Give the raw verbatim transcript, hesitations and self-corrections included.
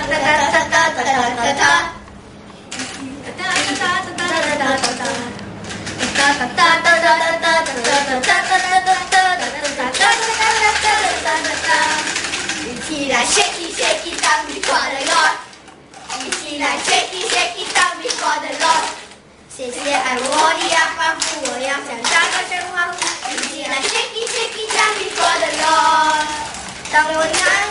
起来 ，shake shake it down before the Lord。一起来 shake shake it down before the Lord。谢谢爱我的呀，仿佛我要像大个神欢呼。一起来 shake shake it down before the Lord。当我拿。